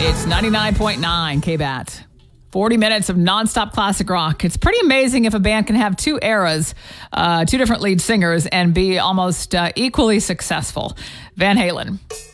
It's 99.9 KBAT. 40 minutes of nonstop classic rock. It's pretty amazing if a band can have two eras, two different lead singers, and be almost equally successful. Van Halen.